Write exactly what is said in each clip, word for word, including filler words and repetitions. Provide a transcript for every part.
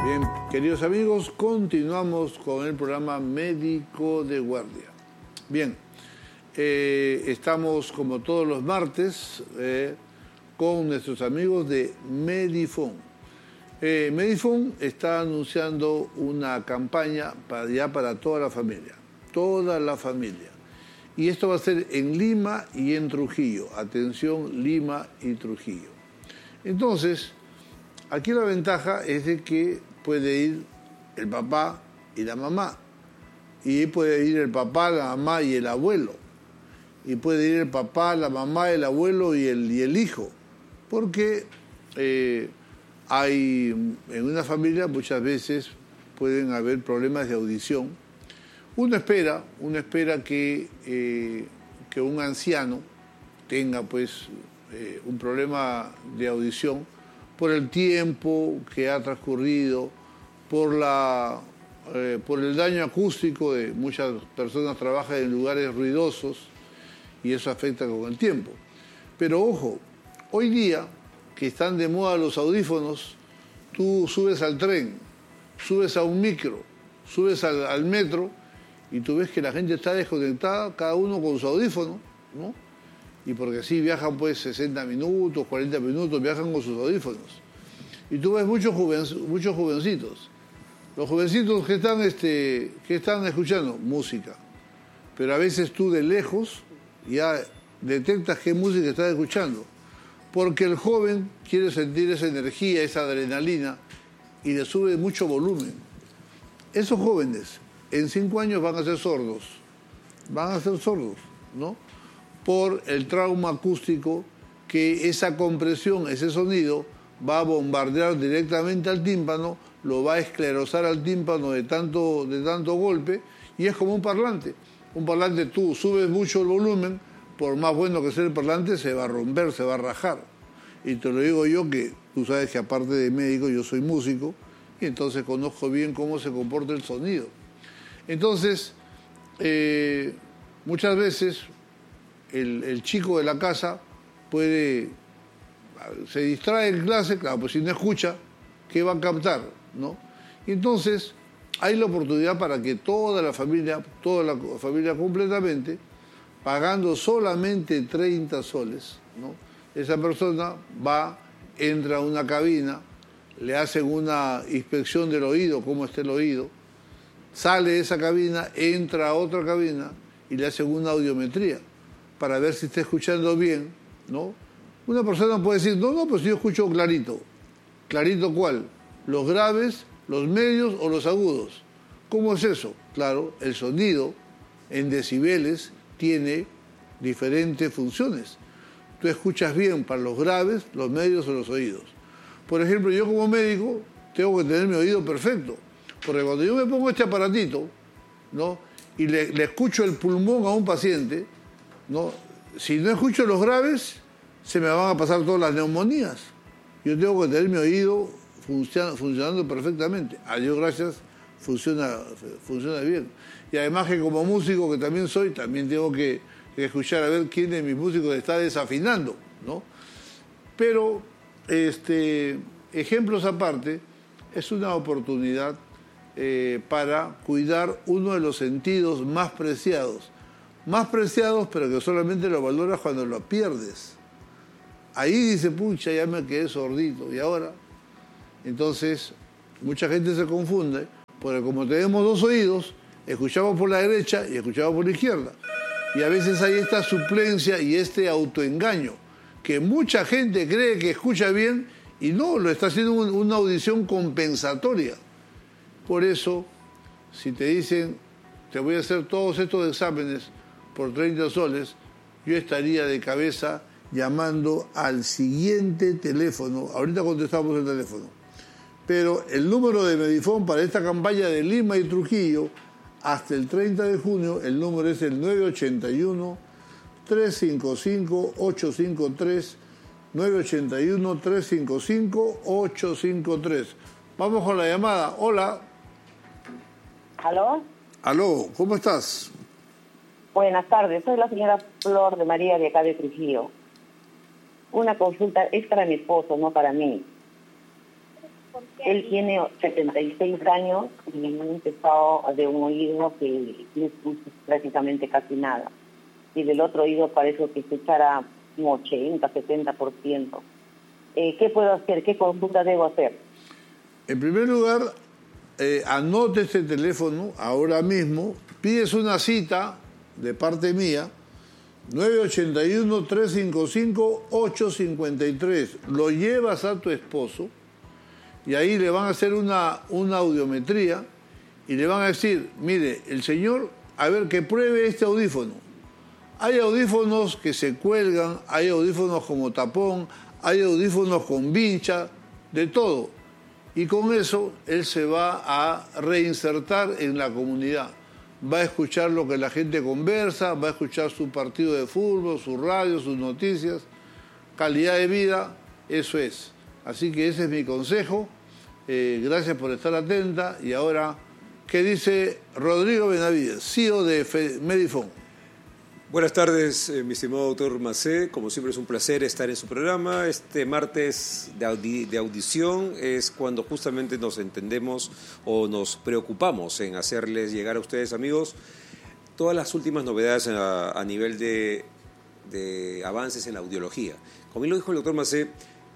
Bien, queridos amigos, continuamos con el programa Médico de Guardia. Bien, eh, estamos como todos los martes eh, con nuestros amigos de Medifone. Eh, Medifone está anunciando una campaña para, ya para toda la familia, toda la familia. Y esto va a ser en Lima y en Trujillo. Atención, Lima y Trujillo. Entonces, aquí la ventaja es de que puede ir el papá y la mamá. Y puede ir el papá, la mamá y el abuelo. Y puede ir el papá, la mamá, el abuelo y el, y el hijo. Porque eh, hay, en una familia muchas veces pueden haber problemas de audición. Uno espera, uno espera que, eh, que un anciano tenga pues eh, un problema de audición por el tiempo que ha transcurrido, por, la, eh, por el daño acústico de muchas personas trabajan en lugares ruidosos y eso afecta con el tiempo. Pero ojo, hoy día que están de moda los audífonos, tú subes al tren, subes a un micro, subes al, al metro y tú ves que la gente está desconectada, cada uno con su audífono, ¿no? Y porque así viajan pues sesenta minutos, cuarenta minutos, viajan con sus audífonos. Y tú ves muchos, joven, muchos jovencitos. Los jovencitos que están, este, que están escuchando música. Pero a veces tú de lejos ya detectas qué música estás escuchando. Porque el joven quiere sentir esa energía, esa adrenalina, y le sube mucho volumen. Esos jóvenes en cinco años van a ser sordos. Van a ser sordos, ¿no? Por el trauma acústico que esa compresión, ese sonido, va a bombardear directamente al tímpano, lo va a esclerosar al tímpano de tanto, de tanto golpe, y es como un parlante. Un parlante, tú subes mucho el volumen, por más bueno que sea el parlante, se va a romper, se va a rajar. Y te lo digo yo, que tú sabes que aparte de médico, yo soy músico, y entonces conozco bien cómo se comporta el sonido. Entonces, eh, muchas veces el, el chico de la casa puede, se distrae en clase, claro, pues si no escucha, ¿qué va a captar? ¿No? Y entonces hay la oportunidad para que toda la familia, toda la familia completamente, pagando solamente treinta soles, ¿no? Esa persona va, entra a una cabina, le hacen una inspección del oído, cómo está el oído, sale de esa cabina, entra a otra cabina y le hacen una audiometría para ver si está escuchando bien, ¿no? Una persona puede decir, no, no, pues yo escucho clarito. ¿Clarito cuál? ¿Los graves, los medios o los agudos? ¿Cómo es eso? Claro, el sonido en decibeles tiene diferentes funciones. Tú escuchas bien para los graves, los medios o los oídos. Por ejemplo, yo como médico tengo que tener mi oído perfecto, porque cuando yo me pongo este aparatito, ¿no? Y le, le escucho el pulmón a un paciente, ¿no? Si no escucho los graves, se me van a pasar todas las neumonías. Yo tengo que tener mi oído funciona, funcionando perfectamente. A Dios gracias, funciona, funciona bien. Y además que como músico que también soy, también tengo que, que escuchar a ver quién de mis músicos está desafinando, ¿no? Pero, este, ejemplos aparte, es una oportunidad eh, para cuidar uno de los sentidos más preciados. Más preciados, pero que solamente lo valoras cuando lo pierdes. Ahí dice, pucha, ya me quedé sordito. ¿Y ahora? Entonces, mucha gente se confunde, porque como tenemos dos oídos, escuchamos por la derecha y escuchamos por la izquierda. Y a veces hay esta suplencia y este autoengaño, que mucha gente cree que escucha bien y no, lo está haciendo una audición compensatoria. Por eso, si te dicen, te voy a hacer todos estos exámenes por treinta soles, yo estaría de cabeza llamando al siguiente teléfono. Ahorita contestamos el teléfono. Pero el número de Medifone para esta campaña de Lima y Trujillo hasta el treinta de junio, el número es el nueve ocho uno, tres cinco cinco, ocho cinco tres, nueve ocho uno, tres cinco cinco, ocho cinco tres. Vamos con la llamada. Hola. ¿Aló? Aló, ¿cómo estás? Buenas tardes, soy la señora Flor de María de acá de Trujillo. Una consulta es para mi esposo, no para mí. Él tiene setenta y seis años y un pesado de un oído que no escucha prácticamente casi nada. Y del otro oído parece que escuchará un ochenta, setenta por ciento. Eh, ¿Qué puedo hacer? ¿Qué consulta debo hacer? En primer lugar, eh, anote este teléfono ahora mismo, pides una cita de parte mía, nueve ocho uno, tres cinco cinco, ocho cinco tres. Lo llevas a tu esposo y ahí le van a hacer una, una audiometría y le van a decir, mire, el señor, a ver, que pruebe este audífono. Hay audífonos que se cuelgan, hay audífonos como tapón, hay audífonos con vincha, de todo. Y con eso él se va a reinsertar en la comunidad. Va a escuchar lo que la gente conversa, va a escuchar su partido de fútbol, su radio, sus noticias. Calidad de vida, eso es. Así que ese es mi consejo. Eh, gracias por estar atenta. Y ahora, ¿qué dice Rodrigo Benavides, C E O de Medifone? Buenas tardes, eh, mi estimado doctor Macé. Como siempre es un placer estar en su programa. Este martes de, audi de audición es cuando justamente nos entendemos o nos preocupamos en hacerles llegar a ustedes, amigos, todas las últimas novedades a, a nivel de, de avances en la audiología. Como bien lo dijo el doctor Macé,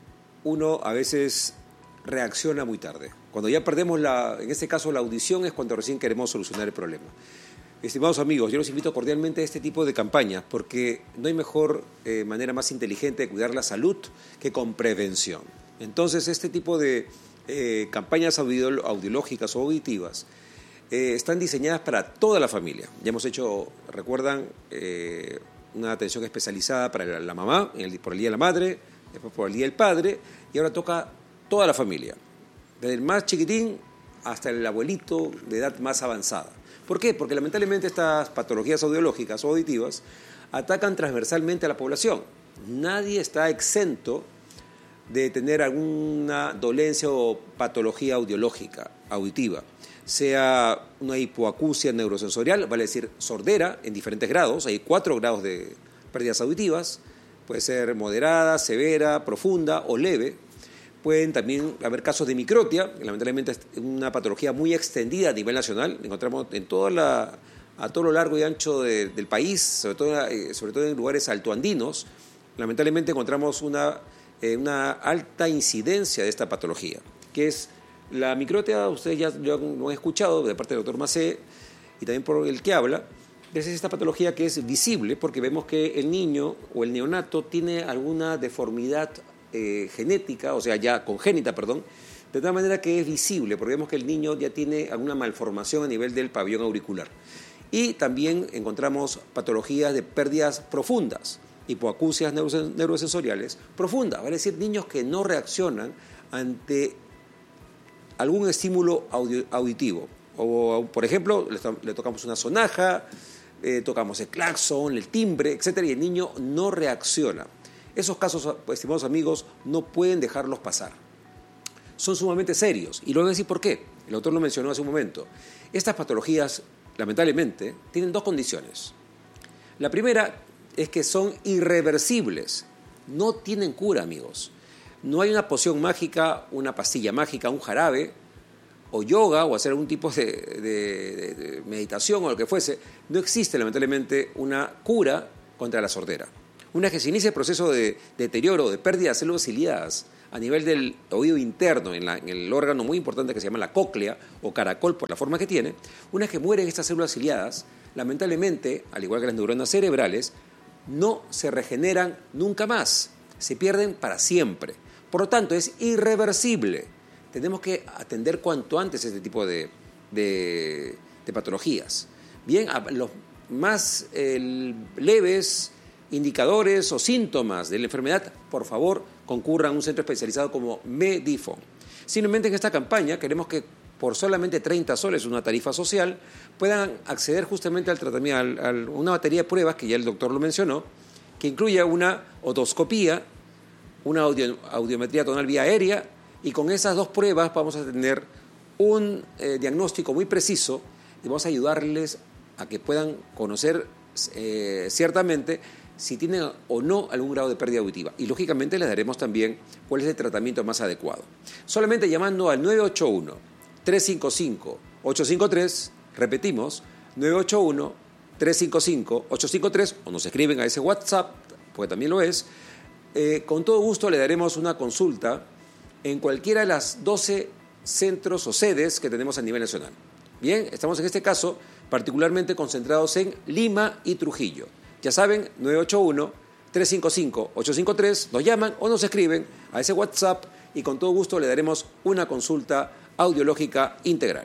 uno a veces reacciona muy tarde. Cuando ya perdemos, la, en este caso, la audición es cuando recién queremos solucionar el problema. Estimados amigos, yo los invito cordialmente a este tipo de campañas porque no hay mejor eh, manera más inteligente de cuidar la salud que con prevención. Entonces, este tipo de eh, campañas audio audiológicas o auditivas eh, están diseñadas para toda la familia. Ya hemos hecho, recuerdan, eh, una atención especializada para la, la mamá, el, por el Día de la Madre, después por el Día del Padre, y ahora toca toda la familia, desde el más chiquitín hasta el abuelito de edad más avanzada. ¿Por qué? Porque lamentablemente estas patologías audiológicas o auditivas atacan transversalmente a la población. Nadie está exento de tener alguna dolencia o patología audiológica, auditiva, sea una hipoacusia neurosensorial, vale decir sordera en diferentes grados, hay cuatro grados de pérdidas auditivas, puede ser moderada, severa, profunda o leve. Pueden también haber casos de microtia, que lamentablemente es una patología muy extendida a nivel nacional. Encontramos en toda la, a todo lo largo y ancho de, del país, sobre todo, eh, sobre todo en lugares altoandinos. Lamentablemente encontramos una, eh, una alta incidencia de esta patología, que es la microtia. Ustedes ya lo han escuchado de parte del doctor Macé y también por el que habla. Es esta patología que es visible porque vemos que el niño o el neonato tiene alguna deformidad Eh, genética, o sea, ya congénita, perdón, de tal manera que es visible, porque vemos que el niño ya tiene alguna malformación a nivel del pabellón auricular. Y también encontramos patologías de pérdidas profundas, hipoacusias neurosensoriales profundas, vale decir, niños que no reaccionan ante algún estímulo audio, auditivo. O, por ejemplo, le, le tocamos una sonaja, eh, tocamos el claxon, el timbre, etcétera, y el niño no reacciona. Esos casos, estimados amigos, no pueden dejarlos pasar. Son sumamente serios. Y lo voy a decir por qué. El autor lo mencionó hace un momento. Estas patologías, lamentablemente, tienen dos condiciones. La primera es que son irreversibles. No tienen cura, amigos. No hay una poción mágica, una pastilla mágica, un jarabe, o yoga, o hacer algún tipo de, de, de, de meditación o lo que fuese. No existe, lamentablemente, una cura contra la sordera. Una vez que se inicia el proceso de deterioro, de pérdida de células ciliadas a nivel del oído interno, en, la, en el órgano muy importante que se llama la cóclea o caracol por la forma que tiene, una vez que mueren estas células ciliadas, lamentablemente, al igual que las neuronas cerebrales, no se regeneran nunca más, se pierden para siempre. Por lo tanto, es irreversible. Tenemos que atender cuanto antes este tipo de, de, de patologías. Bien, a los más eh, leves indicadores o síntomas de la enfermedad, por favor, concurran a un centro especializado como Medifone. Simplemente en esta campaña queremos que por solamente treinta soles, una tarifa social, puedan acceder justamente al tratamiento, a una batería de pruebas que ya el doctor lo mencionó, que incluye una otoscopía, una audio, audiometría tonal vía aérea, y con esas dos pruebas vamos a tener un eh, diagnóstico muy preciso y vamos a ayudarles a que puedan conocer eh, ciertamente si tienen o no algún grado de pérdida auditiva. Y lógicamente les daremos también cuál es el tratamiento más adecuado. Solamente llamando al nueve ocho uno, tres cinco cinco, ocho cinco tres, repetimos, nueve ocho uno, tres cinco cinco, ocho cinco tres, o nos escriben a ese WhatsApp, porque también lo es. Eh, con todo gusto le daremos una consulta en cualquiera de las doce centros o sedes que tenemos a nivel nacional. Bien, estamos en este caso particularmente concentrados en Lima y Trujillo. Ya saben, nueve ocho uno, tres cinco cinco, ocho cinco tres, nos llaman o nos escriben a ese WhatsApp y con todo gusto le daremos una consulta audiológica integral.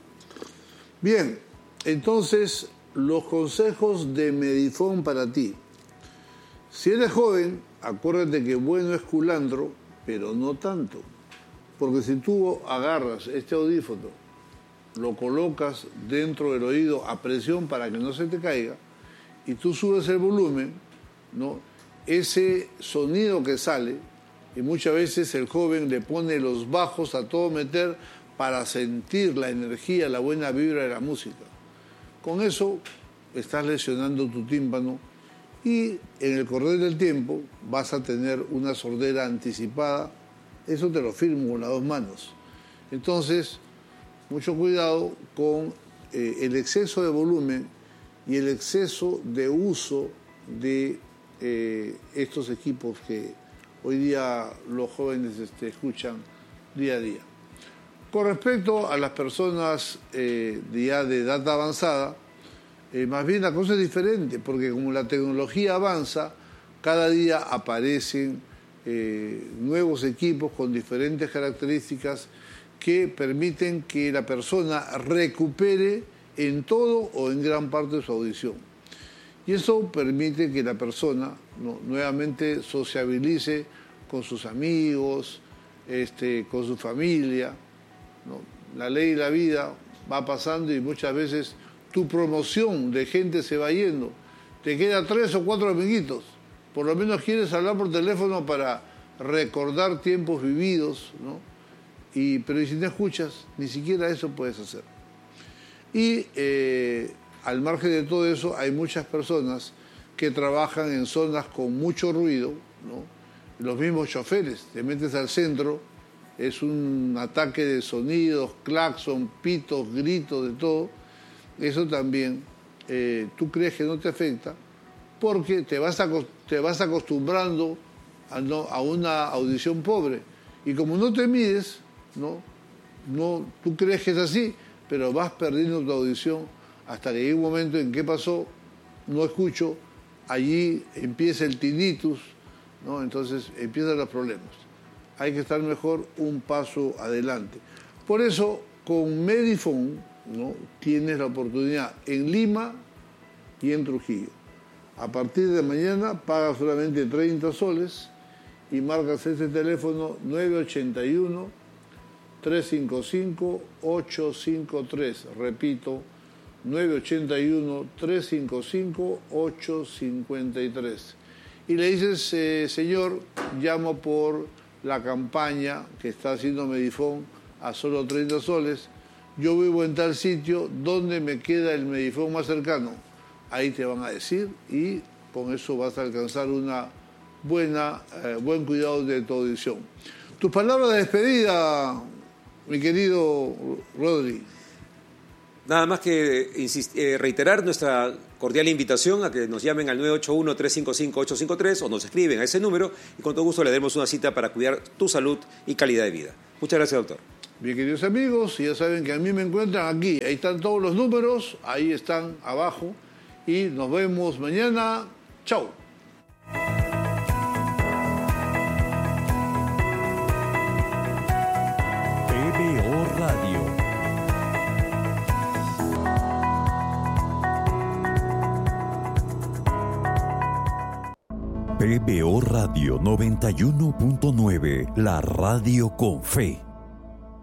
Bien, entonces los consejos de Medifone para ti. Si eres joven, acuérdate que bueno es culandro, pero no tanto. Porque si tú agarras este audífono, lo colocas dentro del oído a presión para que no se te caiga, y tú subes el volumen, ¿no? Ese sonido que sale, y muchas veces el joven le pone los bajos a todo meter para sentir la energía, la buena vibra de la música. Con eso estás lesionando tu tímpano y en el correr del tiempo vas a tener una sordera anticipada. Eso te lo firmo con las dos manos. Entonces, mucho cuidado con eh, el exceso de volumen y el exceso de uso de eh, estos equipos que hoy día los jóvenes este, escuchan día a día. Con respecto a las personas eh, ya de edad avanzada, eh, más bien la cosa es diferente, porque como la tecnología avanza, cada día aparecen eh, nuevos equipos con diferentes características que permiten que la persona recupere en todo o en gran parte de su audición. Y eso permite que la persona, ¿no?, nuevamente sociabilice con sus amigos, este, con su familia, ¿no? La ley y la vida va pasando y muchas veces tu promoción de gente se va yendo. Te quedan tres o cuatro amiguitos. Por lo menos quieres hablar por teléfono para recordar tiempos vividos, ¿no? Y, pero si no escuchas, ni siquiera eso puedes hacer. Y eh, al margen de todo eso, hay muchas personas que trabajan en zonas con mucho ruido, ¿no? Los mismos choferes, te metes al centro, es un ataque de sonidos, claxon, pitos, gritos, de todo. Eso también, eh, tú crees que no te afecta porque te vas, a, te vas acostumbrando a, no, a una audición pobre. Y como no te mides, ¿no? No, tú crees que es así, pero vas perdiendo tu audición hasta que llega un momento en que pasó, no escucho, allí empieza el tinnitus, ¿no? Entonces empiezan los problemas. Hay que estar mejor un paso adelante. Por eso, con Medifone, ¿no?, tienes la oportunidad en Lima y en Trujillo. A partir de mañana pagas solamente treinta soles y marcas ese teléfono nueve ocho uno, tres cinco cinco, ocho cinco tres. Repito, nueve ocho uno, tres cinco cinco, ocho cinco tres. Y le dices, eh, señor, llamo por la campaña que está haciendo Medifone a solo treinta soles. Yo vivo en tal sitio, ¿dónde me queda el Medifone más cercano? Ahí te van a decir y con eso vas a alcanzar una buena, eh, buen cuidado de tu audición. Tus palabras de despedida, mi querido Rodri. Nada más que insist- eh, reiterar nuestra cordial invitación a que nos llamen al nueve ocho uno, tres cinco cinco, ocho cinco tres o nos escriben a ese número y con todo gusto le demos una cita para cuidar tu salud y calidad de vida. Muchas gracias, doctor. Bien, queridos amigos, ya saben que a mí me encuentran aquí. Ahí están todos los números, ahí están abajo. Y nos vemos mañana. Chao. P B O Radio. P B O Radio noventa y uno punto nueve, la radio con fe.